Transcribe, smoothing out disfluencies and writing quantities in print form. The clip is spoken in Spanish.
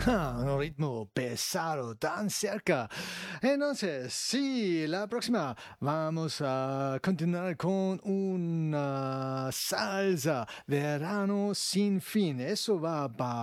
Un ritmo pesado, tan cerca. Entonces, sí, la próxima vamos a continuar con una salsa, verano sin fin. Eso va para